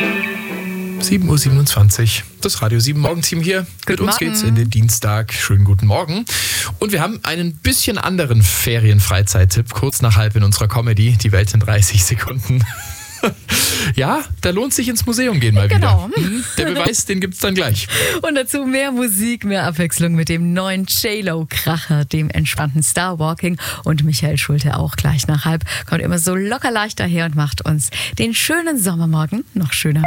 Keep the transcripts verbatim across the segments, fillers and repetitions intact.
sieben Uhr siebenundzwanzig, das Radio sieben Morgenteam hier. Mit uns geht's in den Dienstag. Schönen guten Morgen. Und wir haben einen bisschen anderen Ferien-Freizeit-Tipp, kurz nach halb in unserer Comedy, die Welt in dreißig Sekunden. Ja, da lohnt sich ins Museum gehen mal genau. wieder. Der Beweis, den gibt's dann gleich. Und dazu mehr Musik, mehr Abwechslung mit dem neuen J-Lo-Kracher, dem entspannten Starwalking. Und Michael Schulte auch gleich nach halb. Kommt immer so locker leicht daher und macht uns den schönen Sommermorgen noch schöner.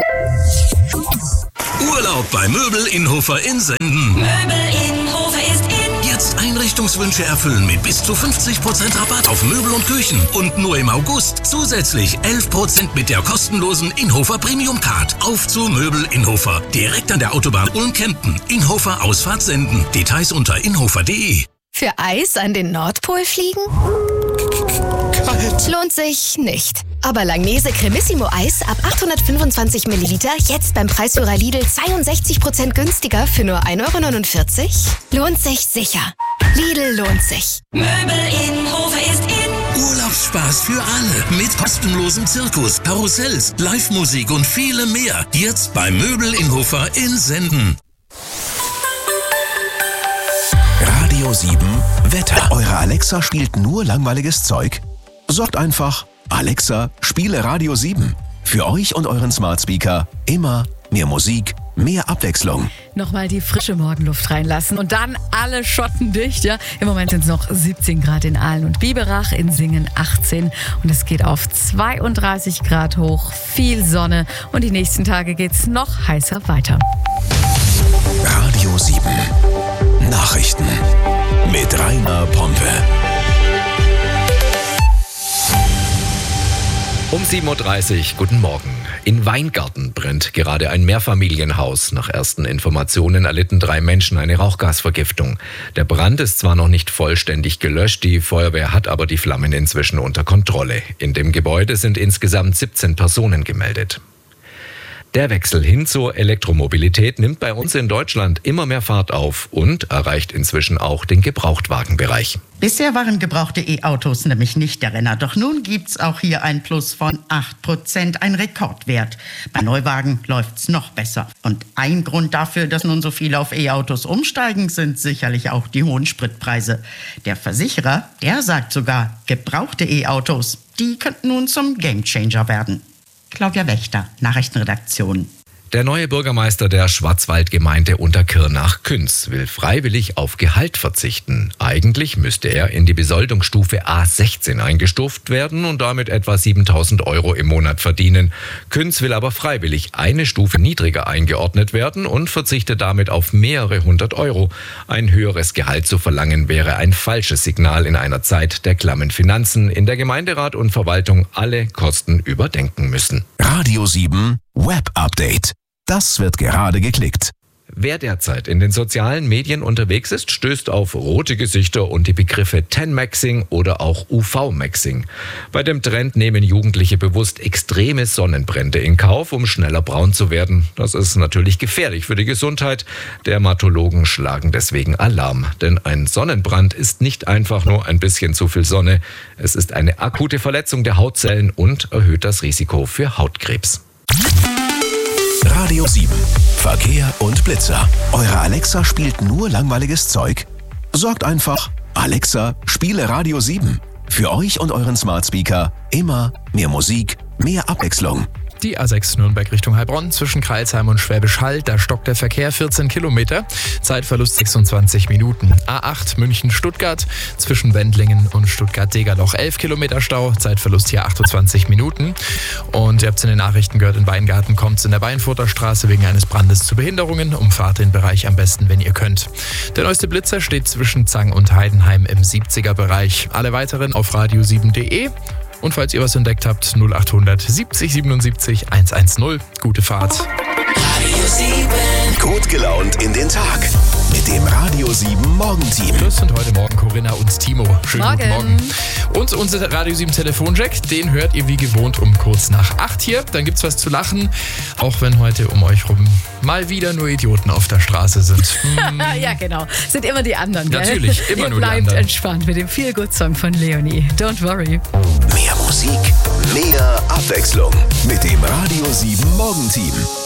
Urlaub bei Möbel Innhofer in Senden. Möbel Innhofer ist in. Jetzt Einrichtungswünsche erfüllen mit bis zu fünfzig Prozent Rabatt auf Möbel und Küchen. Und nur im August zusätzlich elf Prozent mit der kostenlosen Innhofer Premium Card. Auf zu Möbel Innhofer. Direkt an der Autobahn Ulm-Kempten. Innhofer Ausfahrt Senden. Details unter innhofer punkt de. Für Eis an den Nordpol fliegen? Kalt. Lohnt sich nicht. Aber Langnese Cremissimo Eis ab achthundertfünfundzwanzig Milliliter jetzt beim Preisführer Lidl zweiundsechzig Prozent günstiger für nur ein Euro neunundvierzig? Lohnt sich sicher. Lidl lohnt sich. Möbel Innhofer ist in. Urlaubsspaß für alle. Mit kostenlosem Zirkus, Karussells, Live-Musik und vielem mehr. Jetzt bei Möbel Innhofer in Senden. Radio sieben Wetter. Eure Alexa spielt nur langweiliges Zeug? Sorgt einfach, Alexa, spiele Radio sieben. Für euch und euren Smart Speaker immer mehr Musik, mehr Abwechslung. Nochmal die frische Morgenluft reinlassen und dann alle Schotten dicht. Ja? Im Moment sind es noch siebzehn Grad in Aalen und Biberach, in Singen achtzehn. Und es geht auf zweiunddreißig Grad hoch, viel Sonne. Und die nächsten Tage geht es noch heißer weiter. Radio sieben Nachrichten mit Rainer Pompe. Um sieben Uhr dreißig, guten Morgen. In Weingarten brennt gerade ein Mehrfamilienhaus. Nach ersten Informationen erlitten drei Menschen eine Rauchgasvergiftung. Der Brand ist zwar noch nicht vollständig gelöscht, die Feuerwehr hat aber die Flammen inzwischen unter Kontrolle. In dem Gebäude sind insgesamt siebzehn Personen gemeldet. Der Wechsel hin zur Elektromobilität nimmt bei uns in Deutschland immer mehr Fahrt auf und erreicht inzwischen auch den Gebrauchtwagenbereich. Bisher waren gebrauchte E-Autos nämlich nicht der Renner. Doch nun gibt's auch hier ein Plus von acht Prozent, ein Rekordwert. Bei Neuwagen läuft's noch besser. Und ein Grund dafür, dass nun so viele auf E-Autos umsteigen, sind sicherlich auch die hohen Spritpreise. Der Versicherer, der sagt sogar, gebrauchte E-Autos, die könnten nun zum Gamechanger werden. Claudia Wächter, Nachrichtenredaktion. Der neue Bürgermeister der Schwarzwaldgemeinde Unterkirnach-Künz will freiwillig auf Gehalt verzichten. Eigentlich müsste er in die Besoldungsstufe A sechzehn eingestuft werden und damit etwa siebentausend Euro im Monat verdienen. Künz will aber freiwillig eine Stufe niedriger eingeordnet werden und verzichtet damit auf mehrere hundert Euro. Ein höheres Gehalt zu verlangen wäre ein falsches Signal in einer Zeit der klammen Finanzen, in der Gemeinderat und Verwaltung alle Kosten überdenken müssen. Radio sieben Web Update. Das wird gerade geklickt. Wer derzeit in den sozialen Medien unterwegs ist, stößt auf rote Gesichter und die Begriffe Tan-Maxing oder auch U V-Maxing. Bei dem Trend nehmen Jugendliche bewusst extreme Sonnenbrände in Kauf, um schneller braun zu werden. Das ist natürlich gefährlich für die Gesundheit. Dermatologen schlagen deswegen Alarm. Denn ein Sonnenbrand ist nicht einfach nur ein bisschen zu viel Sonne. Es ist eine akute Verletzung der Hautzellen und erhöht das Risiko für Hautkrebs. Radio sieben Verkehr und Blitzer. Eure Alexa spielt nur langweiliges Zeug? Sorgt einfach, Alexa, spiele Radio sieben. Für euch und euren Smart Speaker immer mehr Musik, mehr Abwechslung. Die A sechs Nürnberg Richtung Heilbronn zwischen Crailsheim und Schwäbisch Hall, da stockt der Verkehr vierzehn Kilometer, Zeitverlust sechsundzwanzig Minuten. A acht München-Stuttgart zwischen Wendlingen und Stuttgart-Degerloch elf Kilometer Stau, Zeitverlust hier achtundzwanzig Minuten. Und ihr habt es in den Nachrichten gehört, in Weingarten kommt es in der Beinfurter Straße wegen eines Brandes zu Behinderungen. Umfahrt den Bereich am besten, wenn ihr könnt. Der neueste Blitzer steht zwischen Zang und Heidenheim im siebziger Bereich. Alle weiteren auf radio sieben punkt de. Und falls ihr was entdeckt habt, null achthundert siebzig siebenundsiebzig hundertzehn. Gute Fahrt. Gut gelaunt in den Tag. mit dem Radio sieben Morgenteam. Das sind heute Morgen Corinna und Timo. Schönen Morgen. guten Morgen. Und unser Radio sieben Telefonjack, den hört ihr wie gewohnt um kurz nach acht hier. Dann gibt's was zu lachen, auch wenn heute um euch rum mal wieder nur Idioten auf der Straße sind. Hm. Ja, genau. Sind immer die anderen, gell? Natürlich, immer Ihr nur die bleibt anderen. entspannt mit dem Feel-Good-Song von Leonie. Don't worry. Mehr Musik, mehr Abwechslung mit dem Radio sieben Morgenteam.